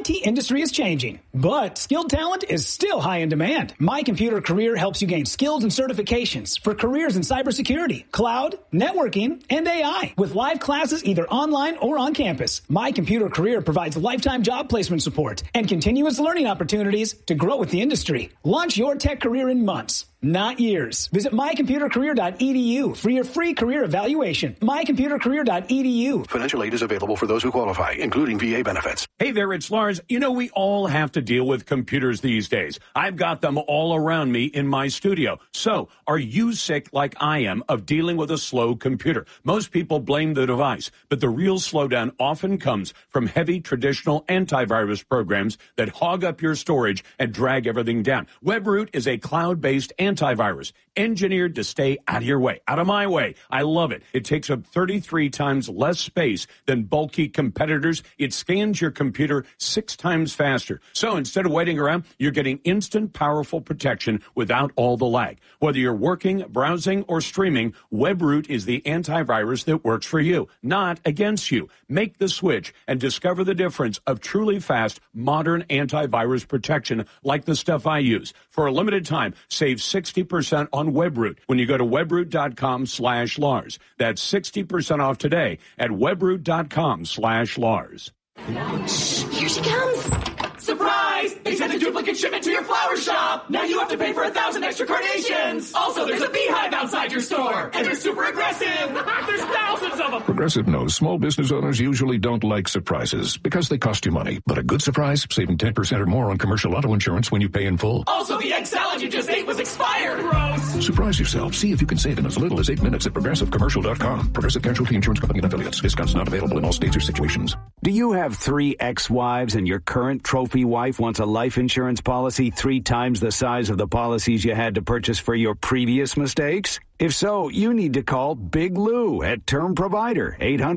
IT industry is changing, but skilled talent is still high in demand. My Computer Career helps you gain skills and certifications for careers in cybersecurity, cloud, networking, and AI. With live classes either online or on campus, My Computer Career provides lifetime job placement support and continuous learning opportunities to grow with the industry. Launch your tech career in months, not years. Visit mycomputercareer.edu for your free career evaluation. mycomputercareer.edu. Financial aid is available for those who qualify, including VA benefits. Hey there, it's Lars. You know, we all have to deal with computers these days. I've got them all around me in my studio. So, are you sick like I am of dealing with a slow computer? Most people blame the device, but the real slowdown often comes from heavy traditional antivirus programs that hog up your storage and drag everything down. WebRoot is a cloud-based antivirus engineered to stay out of your way, out of my way. I love it. It takes up 33 times less space than bulky competitors. It scans your computer 6 times faster. So instead of waiting around, you're getting instant, powerful protection without all the lag. Whether you're working, browsing, or streaming, WebRoot is the antivirus that works for you, not against you. Make the switch and discover the difference of truly fast, modern antivirus protection like the stuff I use. For a limited time, save 60% on WebRoot when you go to webroot.com/Lars. That's 60% off today at webroot.com/Lars. Shh, here she comes. Surprise! They sent a duplicate shipment to your flower shop. Now you have to pay for 1,000 extra carnations. Also, there's a beehive outside your store. And they're super aggressive. There's thousands of them. Progressive knows small business owners usually don't like surprises because they cost you money. But a good surprise, saving 10% or more on commercial auto insurance when you pay in full. Also, the egg salad you just ate was expired. Gross. Surprise yourself. See if you can save in as little as 8 minutes at ProgressiveCommercial.com. Progressive Casualty Insurance Company and Affiliates. Discounts not available in all states or situations. Do you have 3 ex-wives and your current trophy wife wants a life insurance policy 3 times the size of the policies you had to purchase for your previous mistakes? If so, you need to call Big Lou at Term Provider,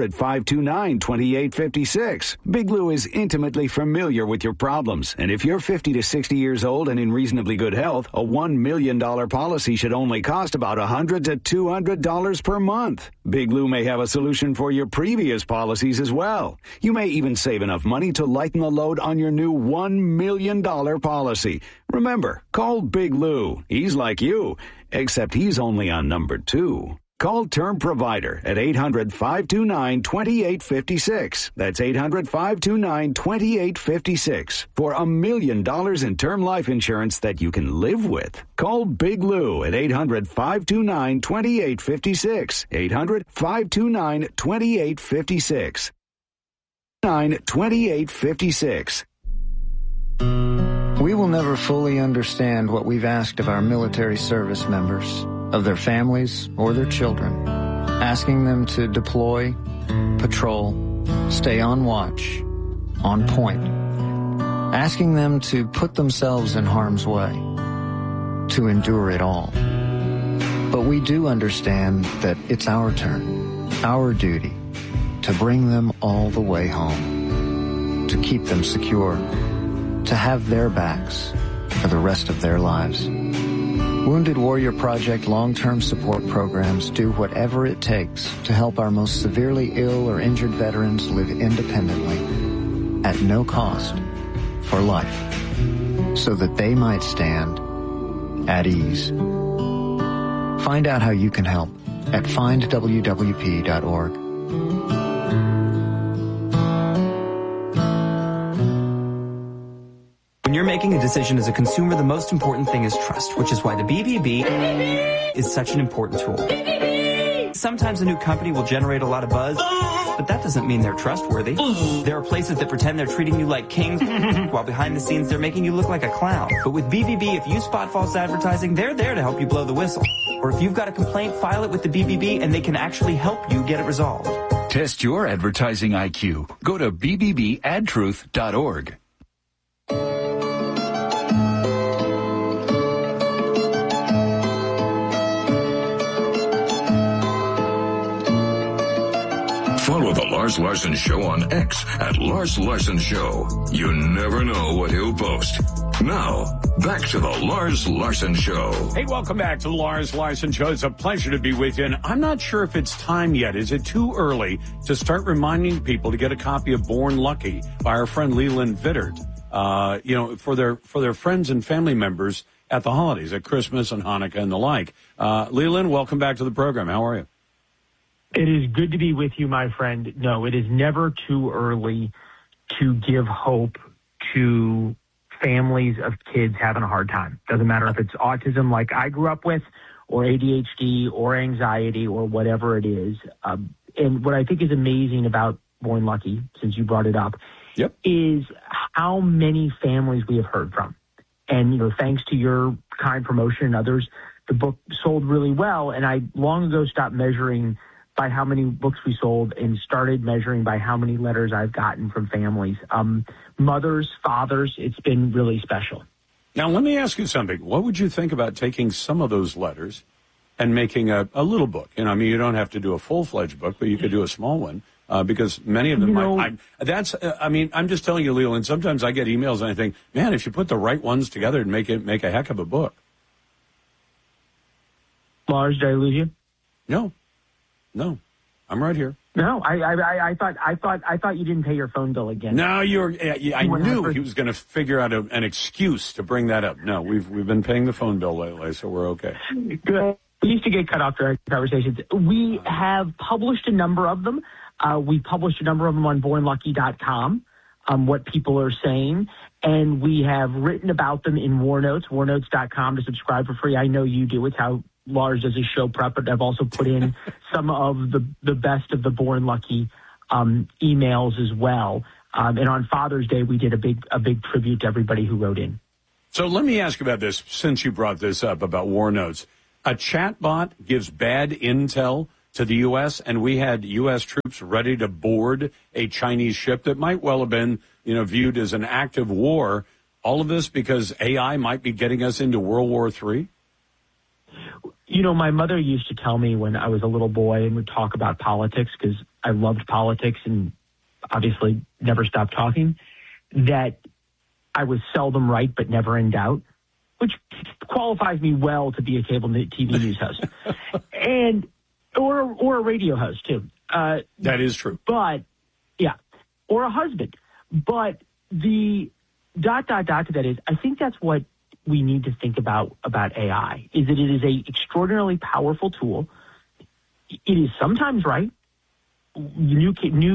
800-529-2856. Big Lou is intimately familiar with your problems, and if you're 50 to 60 years old and in reasonably good health, a $1 million policy should only cost about $100 to $200 per month. Big Lou may have a solution for your previous policies as well. You may even save enough money to lighten the load on your new $1 million policy. Remember, call Big Lou. He's like you, except he's only on number 2. Call Term Provider at 800-529-2856. That's 800-529-2856 for $1 million in term life insurance that you can live with. Call Big Lou at 800-529-2856. 800-529-2856. 2856. We will never fully understand what we've asked of our military service members, of their families or their children, asking them to deploy, patrol, stay on watch, on point, asking them to put themselves in harm's way, to endure it all. But we do understand that it's our turn, our duty, to bring them all the way home, to keep them secure, to have their backs for the rest of their lives. Wounded Warrior Project long-term support programs do whatever it takes to help our most severely ill or injured veterans live independently, at no cost, for life, so that they might stand at ease. Find out how you can help at findwwp.org. When you're making a decision as a consumer, the most important thing is trust, which is why the BBB is such an important tool. Sometimes a new company will generate a lot of buzz, but that doesn't mean they're trustworthy. There are places that pretend they're treating you like kings, while behind the scenes they're making you look like a clown. But with BBB, if you spot false advertising, they're there to help you blow the whistle. Or if you've got a complaint, file it with the BBB and they can actually help you get it resolved. Test your advertising IQ. Go to bbbadtruth.org. Follow The Lars Larson Show on X at Lars Larson Show. You never know what he'll post. Now, Back to the Lars Larson Show. Hey, welcome back to the Lars Larson Show. It's a pleasure to be with you. And I'm not sure if it's time yet. Is it too early to start reminding people to get a copy of Born Lucky by our friend Leland Vittert, for their friends and family members at the holidays, at Christmas and Hanukkah and the like. Leland, welcome back to the program. How are you? It is good to be with you, my friend. No, it is never too early to give hope to families of kids having a hard time. Doesn't matter if it's autism like I grew up with, or ADHD, or anxiety, or whatever it is. And what I think is amazing about Born Lucky, since you brought it up, is how many families we have heard from. And, thanks to your kind promotion and others, the book sold really well. And I long ago stopped measuring by how many books we sold and started measuring by how many letters I've gotten from families. Mothers, fathers, it's been really special. Now, let me ask you something. What would you think about taking some of those letters and making a little book? You don't have to do a full-fledged book, but you could do a small one because many of them I'm just telling you, Leland, sometimes I get emails and I think, man, if you put the right ones together and make a heck of a book. Lars, did I lose you? No, I'm right here. No, I thought you didn't pay your phone bill again. No, I knew he was going to figure out an excuse to bring that up. No, we've been paying the phone bill lately, so we're okay. Good. We used to get cut off during conversations. We have published a number of them. We published a number of them on BornLucky.com, what people are saying, and we have written about them in WarNotes, WarNotes.com to subscribe for free. I know you do. It's how Lars does his show prep, but I've also put in some of the best of the Born Lucky emails as well. And on Father's Day, we did a big tribute to everybody who wrote in. So let me ask about this, since you brought this up about WarNotes. A chatbot gives bad intel to the U.S., and we had U.S. troops ready to board a Chinese ship that might well have been, viewed as an active war. All of this because AI might be getting us into World War III? My mother used to tell me when I was a little boy and would talk about politics, because I loved politics and obviously never stopped talking, that I was seldom right but never in doubt, which qualifies me well to be a cable TV news host and or a radio host too. That is true. But yeah, or a husband. But the ... to that is, I think that's what we need to think about AI, is that it is a extraordinarily powerful tool. It is sometimes right. New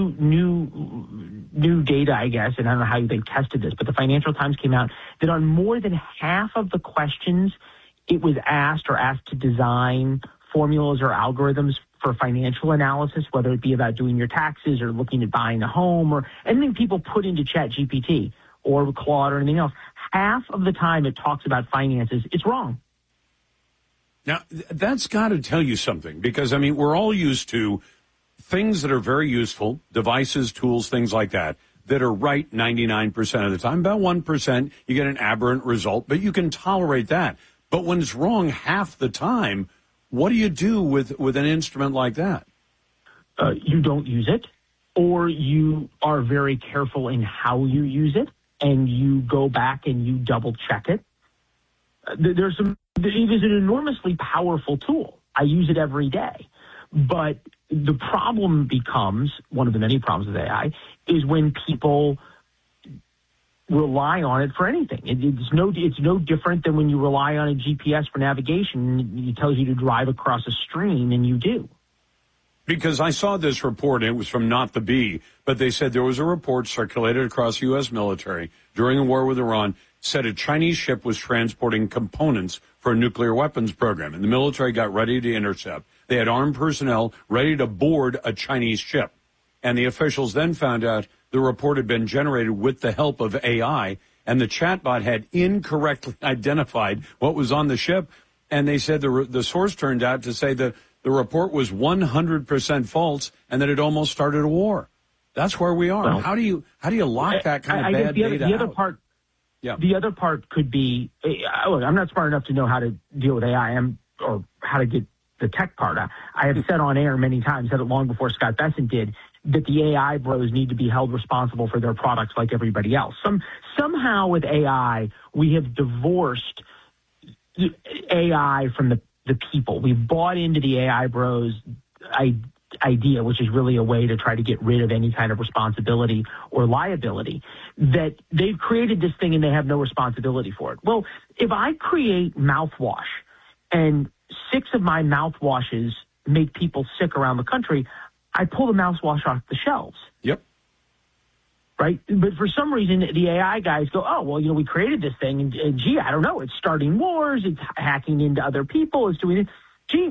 data, I guess, and I don't know how they tested this, but the Financial Times came out that on more than half of the questions it was asked to design formulas or algorithms for financial analysis, whether it be about doing your taxes or looking at buying a home or anything people put into ChatGPT or Claude or anything else. Half of the time it talks about finances, it's wrong. Now, that's got to tell you something, because, we're all used to things that are very useful, devices, tools, things like that are right 99% of the time. About 1%, you get an aberrant result, but you can tolerate that. But when it's wrong half the time, what do you do with an instrument like that? You don't use it, or you are very careful in how you use it, and you go back and you double-check it. It is an enormously powerful tool. I use it every day. But the problem becomes, one of the many problems with AI, is when people rely on it for anything. It's no different than when you rely on a GPS for navigation. It tells you to drive across a stream, and you do. Because I saw this report, and it was from Not the Bee, but they said there was a report circulated across the U.S. military during the war with Iran, said a Chinese ship was transporting components for a nuclear weapons program, and the military got ready to intercept. They had armed personnel ready to board a Chinese ship, and the officials then found out the report had been generated with the help of AI, and the chatbot had incorrectly identified what was on the ship, and they said the source turned out to say that the report was 100% false and that it almost started a war. That's where we are. Well, how do you lock that kind of bad data out? The other part could be, look, I'm not smart enough to know how to deal with AI or how to get the tech part. I have said on air many times, said it long before Scott Bessent did, that the AI bros need to be held responsible for their products like everybody else. Somehow with AI, we have divorced AI from the people. We've bought into the AI bros idea, which is really a way to try to get rid of any kind of responsibility or liability, that they've created this thing and they have no responsibility for it. Well, if I create mouthwash and 6 of my mouthwashes make people sick around the country, I pull the mouthwash off the shelves. Yep. Right? But for some reason, the AI guys go, oh, well, we created this thing, and gee, I don't know, it's starting wars, it's hacking into other people, it's doing it. Gee,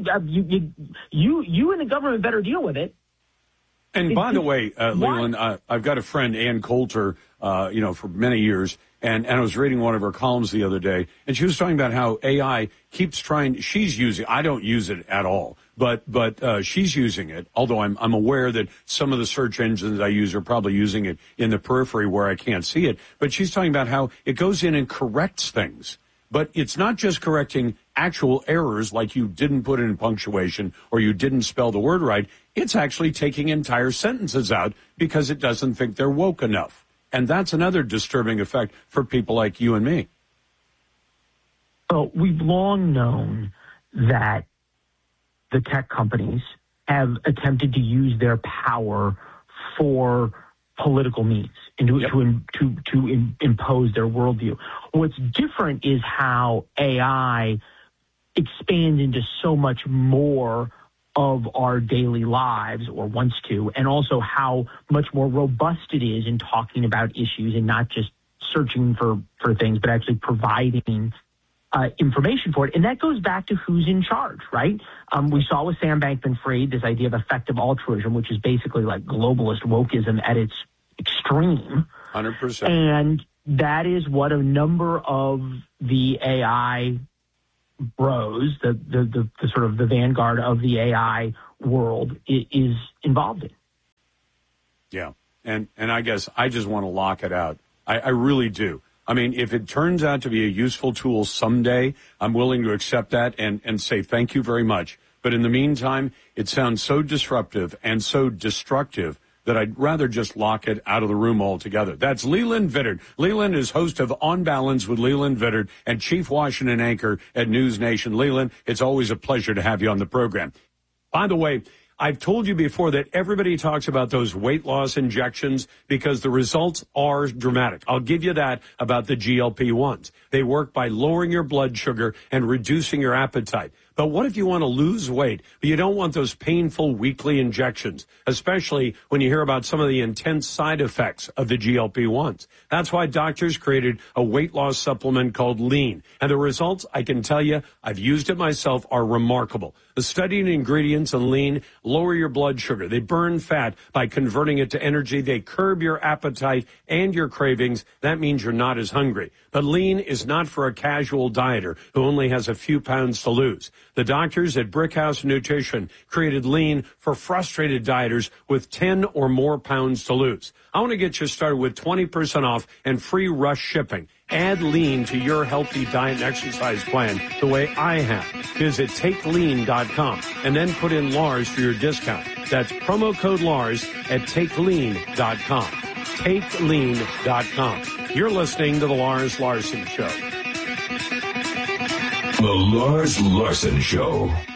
you and the government better deal with it. And by the way, Leland, I've got a friend, Ann Coulter, for many years, and I was reading one of her columns the other day, and she was talking about how AI keeps she's using, I don't use it at all, but she's using it, although I'm aware that some of the search engines I use are probably using it in the periphery where I can't see it. But she's talking about how it goes in and corrects things. But it's not just correcting actual errors like you didn't put in punctuation or you didn't spell the word right. It's actually taking entire sentences out because it doesn't think they're woke enough. And that's another disturbing effect for people like you and me. Well, we've long known that the tech companies have attempted to use their power for political means and to impose their worldview. What's different is how AI expands into so much more of our daily lives, or wants to, and also how much more robust it is in talking about issues and not just searching for things, but actually providing information for it. And that goes back to who's in charge, right? We saw with Sam Bankman-Fried this idea of effective altruism, which is basically like globalist wokeism at its extreme. 100%. And that is what a number of the AI bros, the sort of the vanguard of the AI world is involved in. Yeah. And I guess I just want to lock it out. I really do. I mean, if it turns out to be a useful tool someday, I'm willing to accept that and say thank you very much. But in the meantime, it sounds so disruptive and so destructive that I'd rather just lock it out of the room altogether. That's Leland Vittert. Leland is host of On Balance with Leland Vittert and chief Washington anchor at News Nation. Leland, it's always a pleasure to have you on the program. By the way, I've told you before that everybody talks about those weight loss injections because the results are dramatic. I'll give you that about the GLP-1s. They work by lowering your blood sugar and reducing your appetite. But what if you want to lose weight, but you don't want those painful weekly injections, especially when you hear about some of the intense side effects of the GLP-1s? That's why doctors created a weight loss supplement called Lean. And the results, I can tell you, I've used it myself, are remarkable. The studied ingredients in Lean lower your blood sugar. They burn fat by converting it to energy. They curb your appetite and your cravings. That means you're not as hungry. But Lean is not for a casual dieter who only has a few pounds to lose. The doctors at Brickhouse Nutrition created Lean for frustrated dieters with 10 or more pounds to lose. I want to get you started with 20% off and free rush shipping. Add Lean to your healthy diet and exercise plan the way I have. Visit TakeLean.com and then put in Lars for your discount. That's promo code Lars at TakeLean.com. TakeLean.com. You're listening to The Lars Larson Show. The Lars Larson Show.